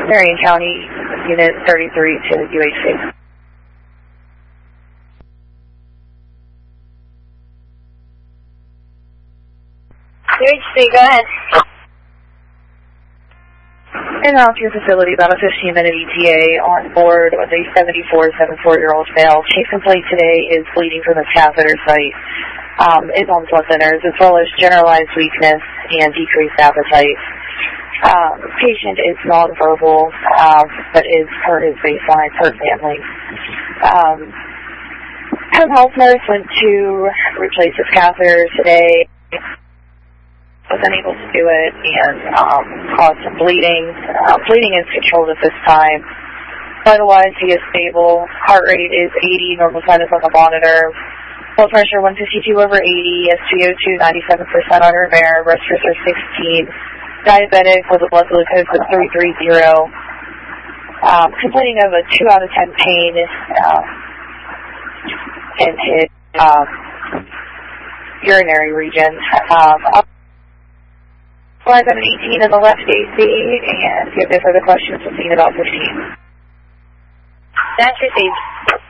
Marion County, Unit 33 to UHC. UHC, go ahead. In and out to your facility, about a 15-minute ETA on board with a 74-year-old male. Chief complaint today is bleeding from his catheter site. Is on blood thinners, as well as generalized weakness and decreased appetite. Patient is nonverbal, but is per his baseline, per family. Home health nurse went to replace his catheter today. Was unable to do it and caused some bleeding. Bleeding is controlled at this time. Vitalize, he is stable. Heart rate is 80, normal sinus on the monitor. Blood pressure 152/80, SpO2 97% under air, breast pressure 16. Diabetic with a blood glucose of 330. Complaining of a 2 out of 10 pain in his urinary region. Flies on an 18 in the left AC, and if you have no further questions, we'll see you in about 15. That's received.